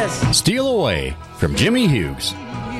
Yes. Steal Away from Jimmy Hughes.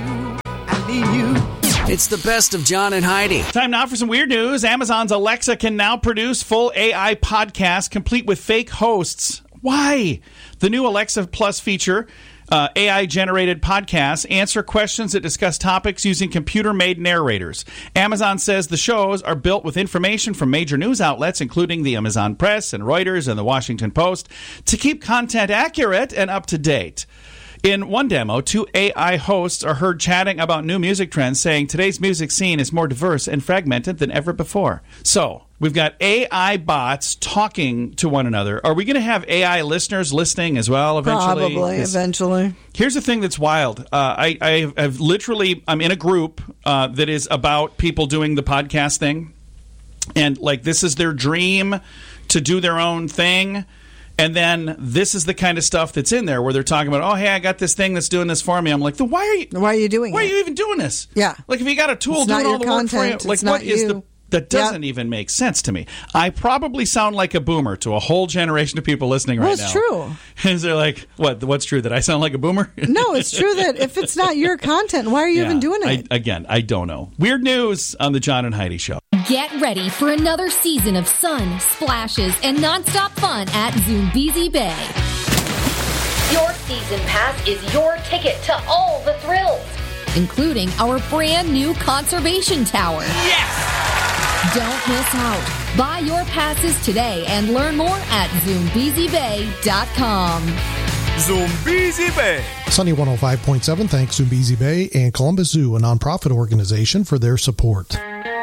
It's the best of John and Heidi. Time now for some weird news. Amazon's Alexa can now produce full AI podcasts complete with fake hosts. Why? The new Alexa Plus feature, AI-generated podcasts, answer questions that discuss topics using computer-made narrators. Amazon says the shows are built with information from major news outlets, including the Amazon Press and Reuters and the Washington Post, to keep content accurate and up to date. In one demo, 2 AI hosts are heard chatting about new music trends, saying today's music scene is more diverse and fragmented than ever before. So, we've got AI bots talking to one another. Are we going to have AI listeners listening as well eventually? Probably, eventually. Here's the thing that's wild. I'm in a group that is about people doing the podcast thing. And, like, this is their dream to do their own thing. And then this is the kind of stuff that's in there where they're talking about, oh, hey, I got this thing that's doing this for me. I'm like, why are you doing it? Why are you even doing this? Yeah. Like, if you got a tool doing all the work for you, like, what is the... That doesn't even make sense to me. I probably sound like a boomer to a whole generation of people listening right now. Well, it's true. And they're like, what's true? That I sound like a boomer? No, it's true that if it's not your content, why are you even doing it? I don't know. Weird news on the John and Heidi Show. Get ready for another season of sun, splashes, and nonstop fun at Zoombezi Bay. Your season pass is your ticket to all the thrills, including our brand new conservation tower. Yes! Don't miss out. Buy your passes today and learn more at ZoombeziBay.com. Zoombezi Bay. Sunny 105.7 thanks Zoombezi Bay and Columbus Zoo, a nonprofit organization, for their support.